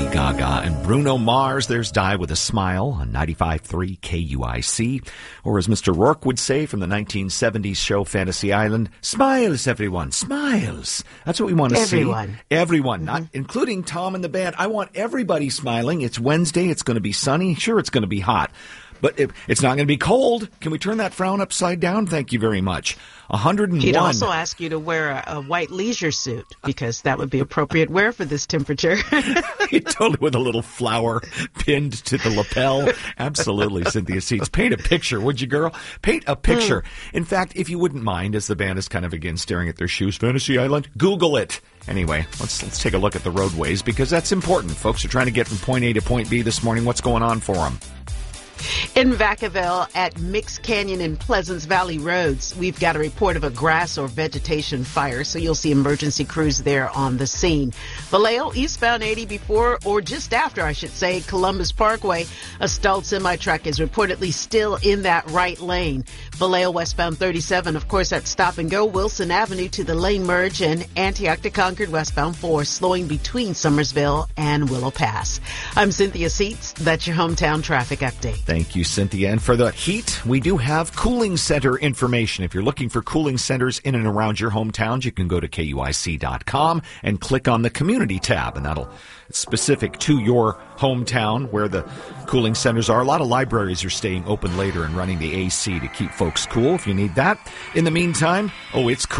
Gaga and Bruno Mars. There's Die With a Smile on 95.3 KUIC. Or as Mr. Rourke would say from the 1970s show Fantasy Island, smiles, everyone, smiles. That's what we want to see. Everyone, not including Tom and the band. I want everybody smiling. It's Wednesday. It's going to be sunny. Sure, it's going to be hot. But it's not going to be cold. Can we turn that frown upside down? Thank you very much. 101. He'd also ask you to wear a white leisure suit because that would be appropriate wear for this temperature. Totally, with a little flower pinned to the lapel. Absolutely, Cynthia Seeds. Paint a picture, would you, girl? Paint a picture. In fact, if you wouldn't mind, as the band is kind of again staring at their shoes, Fantasy Island, Google it. Anyway, let's take a look at the roadways because that's important. Folks are trying to get from point A to point B this morning. What's going on for them? In Vacaville at Mix Canyon and Pleasance Valley Roads, we've got a report of a grass or vegetation fire, so you'll see emergency crews there on the scene. Vallejo, eastbound 80 before, or just after, I should say, Columbus Parkway, a stalled semi-truck is reportedly still in that right lane. Vallejo, westbound 37, of course, at Stop and Go, Wilson Avenue to the lane merge, and Antioch to Concord, westbound 4, slowing between Summersville and Willow Pass. I'm Cynthia Seats. That's your hometown traffic update. Thank you, Cynthia. And for the heat, we do have cooling center information. If you're looking for cooling centers in and around your hometowns, you can go to KUIC.com and click on the community tab, and it's specific to your hometown where the cooling centers are. A lot of libraries are staying open later and running the AC to keep folks cool if you need that. In the meantime, it's cool.